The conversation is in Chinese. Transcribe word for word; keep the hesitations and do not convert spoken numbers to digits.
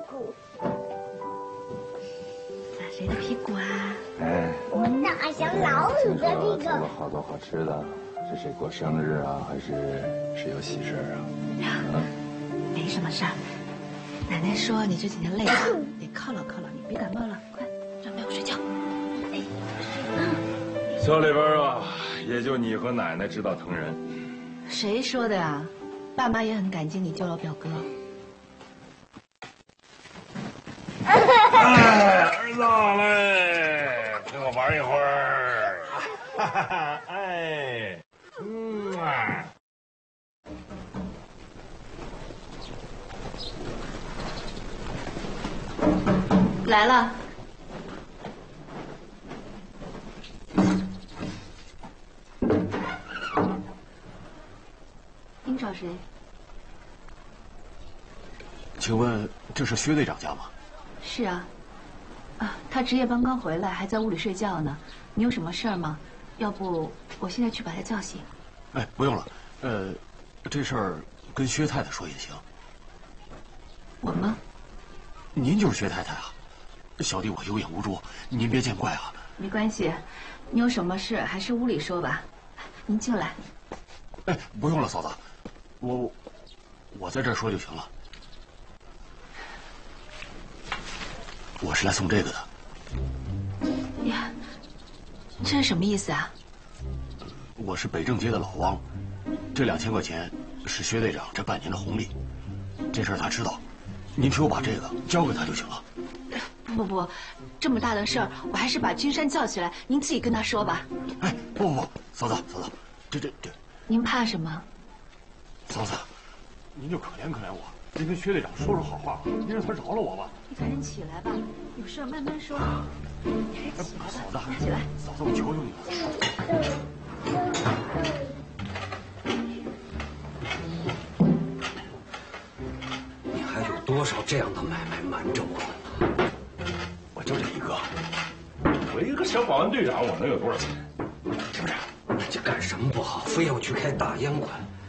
股。 打谁的屁股啊？ 哎， 我打响老鼠的屁股。 做了好多好吃的，是谁过生日啊？还是谁有喜事啊？ 嗯，没什么事儿。奶奶说你这几天累了，得犒劳犒劳你，别感冒了，快让妹妹睡觉。 家里边啊，也就你和奶奶知道疼人。 谁说的呀？爸妈也很感激你救了我表哥。 哎，儿子嘞，陪我玩一会儿。哎，嗯啊。 来了。您找谁？ 请问这是薛队长家吗？ 是啊。啊，他值夜班刚回来，还在屋里睡觉呢。你有什么事儿吗？要不我现在去把他叫醒。 哎，不用了。呃，这事儿跟薛太太说也行。 我吗？ 您就是薛太太啊。小弟我有眼无珠，您别见怪啊。 没关系，你有什么事还是屋里说吧。您进来。 哎，不用了，嫂子，我我在这儿说就行了。我是来送这个的。 呀，这是什么意思啊？ 我是北正街的老汪，这两千块钱是薛队长这半年的红利，这事儿他知道，您替我把这个交给他就行了。 不不不，这么大的事儿，我还是把君山叫起来，您自己跟他说吧。 哎，不不不，嫂子嫂子，这这这， 您怕什么？ 嫂子，您就可怜可怜我，您跟薛队长说说好话，您让他饶了我吧。 你赶紧起来吧，有事慢慢说。快起来吧， 嫂子， 起来， 嫂子，我求求你了。 你还有多少这样的买卖瞒着我呢？ 我就这一个，我一个小保安队长，我能有多少钱？是不是？ 这干什么不好，非要去开大烟馆？